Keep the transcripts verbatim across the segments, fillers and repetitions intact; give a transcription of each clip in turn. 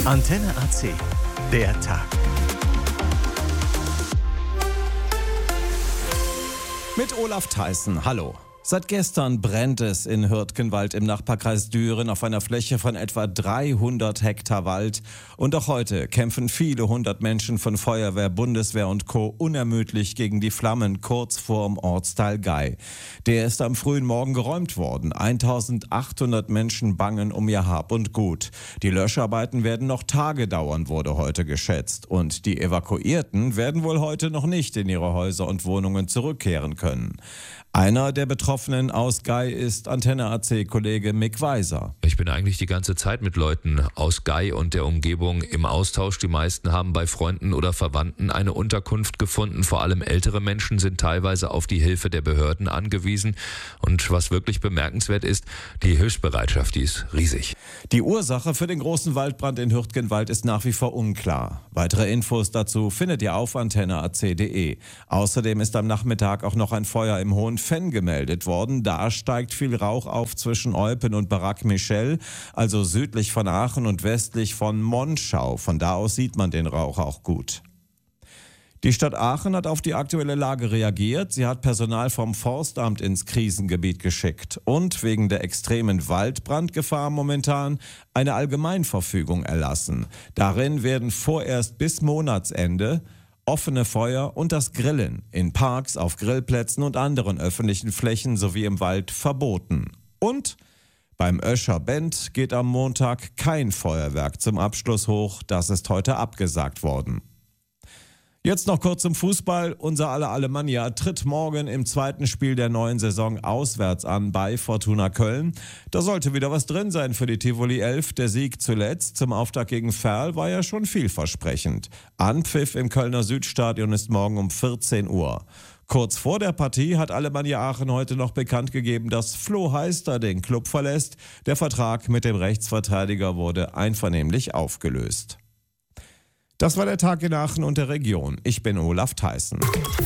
Antenne A C, der Tag. Mit Olaf Theissen, hallo. Seit gestern brennt es in Hürtgenwald im Nachbarkreis Düren auf einer Fläche von etwa dreihundert Hektar Wald. Und auch heute kämpfen viele hundert Menschen von Feuerwehr, Bundeswehr und Co. unermüdlich gegen die Flammen kurz vorm Ortsteil Gei. Der ist am frühen Morgen geräumt worden. eintausendachthundert Menschen bangen um ihr Hab und Gut. Die Löscharbeiten werden noch Tage dauern, wurde heute geschätzt. Und die Evakuierten werden wohl heute noch nicht in ihre Häuser und Wohnungen zurückkehren können. Einer der Betroffenen aus Gei ist Antenne A C-Kollege Mick Weiser. Ich bin eigentlich die ganze Zeit mit Leuten aus Gei und der Umgebung im Austausch. Die meisten haben bei Freunden oder Verwandten eine Unterkunft gefunden. Vor allem ältere Menschen sind teilweise auf die Hilfe der Behörden angewiesen. Und was wirklich bemerkenswert ist, die Hilfsbereitschaft, die ist riesig. Die Ursache für den großen Waldbrand in Hürtgenwald ist nach wie vor unklar. Weitere Infos dazu findet ihr auf antenne a c punkt d e. Außerdem ist am Nachmittag auch noch ein Feuer im Hohen Fenn gemeldet worden. Da steigt viel Rauch auf zwischen Eupen und Barack Michel, also südlich von Aachen und westlich von Monschau. Von da aus sieht man den Rauch auch gut. Die Stadt Aachen hat auf die aktuelle Lage reagiert. Sie hat Personal vom Forstamt ins Krisengebiet geschickt und wegen der extremen Waldbrandgefahr momentan eine Allgemeinverfügung erlassen. Darin werden vorerst bis Monatsende offene Feuer und das Grillen in Parks, auf Grillplätzen und anderen öffentlichen Flächen sowie im Wald verboten. Und beim Öscher Bend geht am Montag kein Feuerwerk zum Abschluss hoch. Das ist heute abgesagt worden. Jetzt noch kurz zum Fußball. Unser aller Alemannia tritt morgen im zweiten Spiel der neuen Saison auswärts an bei Fortuna Köln. Da sollte wieder was drin sein für die Tivoli elf. Der Sieg zuletzt zum Auftakt gegen Verl war ja schon vielversprechend. Anpfiff im Kölner Südstadion ist morgen um vierzehn Uhr. Kurz vor der Partie hat Alemannia Aachen heute noch bekannt gegeben, dass Flo Heister den Klub verlässt. Der Vertrag mit dem Rechtsverteidiger wurde einvernehmlich aufgelöst. Das war der Tag in Aachen und der Region. Ich bin Olaf Theissen.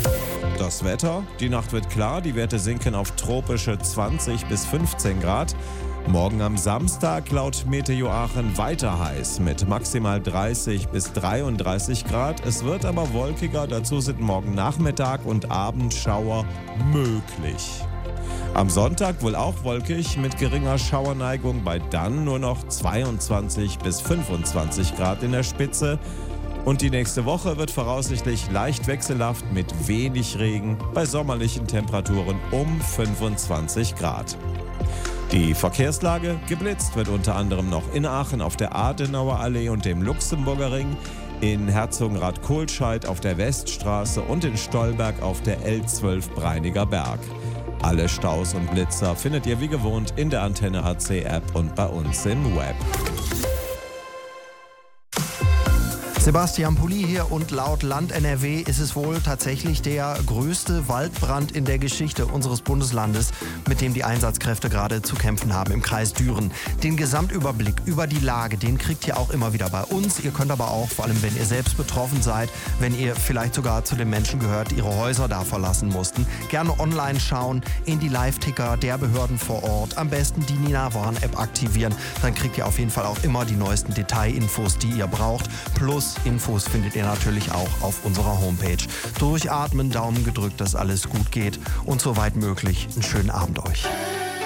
Das Wetter: Die Nacht wird klar, die Werte sinken auf tropische zwanzig bis fünfzehn Grad. Morgen am Samstag laut Meteo Aachen weiter heiß mit maximal dreißig bis dreiunddreißig Grad. Es wird aber wolkiger, dazu sind morgen Nachmittag und Abend Schauer möglich. Am Sonntag wohl auch wolkig mit geringer Schauerneigung, bei dann nur noch zweiundzwanzig bis fünfundzwanzig Grad in der Spitze. Und die nächste Woche wird voraussichtlich leicht wechselhaft mit wenig Regen bei sommerlichen Temperaturen um fünfundzwanzig Grad. Die Verkehrslage: Geblitzt wird unter anderem noch in Aachen auf der Adenauer Allee und dem Luxemburger Ring, in Herzogenrath-Kohlscheid auf der Weststraße und in Stolberg auf der L zwölf Breiniger Berg. Alle Staus und Blitzer findet ihr wie gewohnt in der Antenne A C App und bei uns im Web. Sebastian Pulli hier, und laut Land N R W ist es wohl tatsächlich der größte Waldbrand in der Geschichte unseres Bundeslandes, mit dem die Einsatzkräfte gerade zu kämpfen haben im Kreis Düren. Den Gesamtüberblick über die Lage, den kriegt ihr auch immer wieder bei uns. Ihr könnt aber auch, vor allem wenn ihr selbst betroffen seid, wenn ihr vielleicht sogar zu den Menschen gehört, die ihre Häuser da verlassen mussten, gerne online schauen, in die Live-Ticker der Behörden vor Ort, am besten die Nina Warn-App aktivieren. Dann kriegt ihr auf jeden Fall auch immer die neuesten Detailinfos, die ihr braucht. Plus Infos findet ihr natürlich auch auf unserer Homepage. Durchatmen, Daumen gedrückt, dass alles gut geht und soweit möglich einen schönen Abend euch.